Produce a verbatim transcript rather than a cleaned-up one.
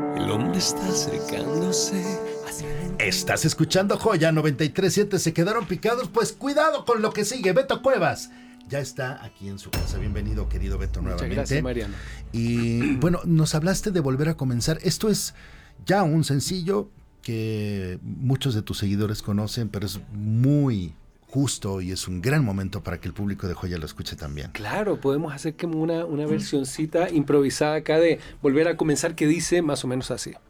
El hombre está acercándose. Estás escuchando Joya noventa y tres punto siete. ¿Se quedaron picados? Pues cuidado con lo que sigue. Beto Cuevas ya está aquí en su casa. Bienvenido, querido Beto, Muchas nuevamente. gracias, Mariano. Y bueno, nos hablaste de volver a comenzar. Esto es ya un sencillo que muchos de tus seguidores conocen, pero es muy justo y es un gran momento para que el público de Joya lo escuche también. Claro, podemos hacer como una, una versioncita improvisada acá de volver a comenzar que dice más o menos así.